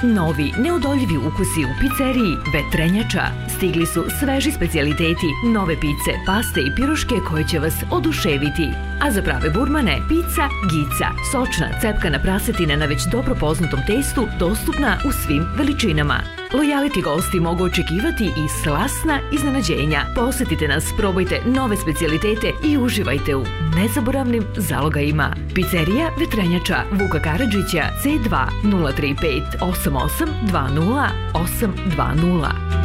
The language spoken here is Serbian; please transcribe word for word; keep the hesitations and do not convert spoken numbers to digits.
Novi, neodoljivi ukusi u pizzeriji Vetrenjača. Stigli su sveži specijaliteti, nove pice, paste i piroške koje će vas oduševiti. A za prave burmane, pizza Gica. Sočna, cepkana prasetina na već dobro poznatom testu, dostupna u svim veličinama. Lojaliti gosti mogu očekivati i slasna iznenađenja. Posetite nas, probajte nove specijalitete i uživajte u nezaboravnim zalogajima. Pizzerija Vetrenjača, Vuka Karadžića, C dva nula tri pet osam osam dva nula osam dva nula.